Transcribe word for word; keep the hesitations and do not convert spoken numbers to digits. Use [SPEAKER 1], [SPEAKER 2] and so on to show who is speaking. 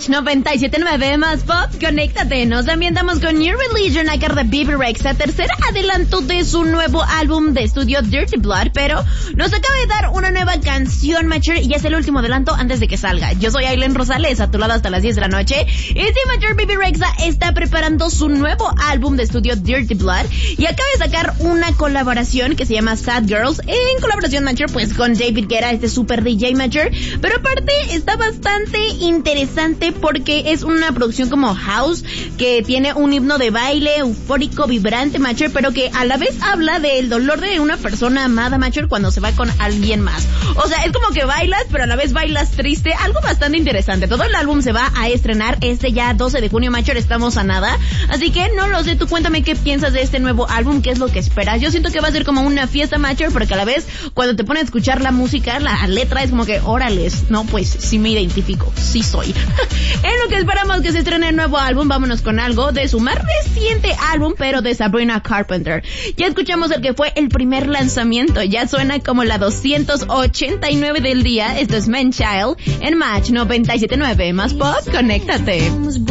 [SPEAKER 1] Match noventa y siete punto nueve más Pop, conéctate. Nos ambientamos con New Religion a cargo de Bebe Rexha, tercer adelanto de su nuevo álbum de estudio Dirty Blood, pero nos acaba de dar una nueva canción, Matcher, y es el último adelanto antes de que salga. Yo soy Aileen Rosales, a tu lado hasta las diez de la noche, y sí, Matcher, Bebe Rexha está preparando su nuevo álbum de estudio Dirty Blood, y acaba de sacar una colaboración que se llama Sad Girls, en colaboración, Matcher, pues con David Guetta, este super D J, Matcher, pero aparte está bastante interesante porque es una producción como house que tiene un himno de baile eufórico, vibrante, Matcher, pero que a la vez habla del dolor de una persona amada, Matcher, cuando se va con alguien más. O sea, es como que bailas, pero a la vez bailas triste, algo bastante interesante. Todo el álbum se va a estrenar este ya doce de junio, Matcher, estamos a nada, así que no lo sé, tú cuéntame qué piensas de este nuevo álbum, qué es lo que esperas. Yo siento que va a ser como una fiesta, Matcher, porque a la vez cuando te pones a escuchar la música, la letra es como que, órales, no, pues sí me identifico, sí soy. En lo que esperamos que se estrene el nuevo álbum, vámonos con algo de su más reciente álbum, pero de Sabrina Carpenter. Ya escuchamos el que fue el primer lanzamiento, ya suena como la doscientos ochenta y nueve del día. Esto es Man Child en Match noventa y siete punto nueve más Pop, conéctate.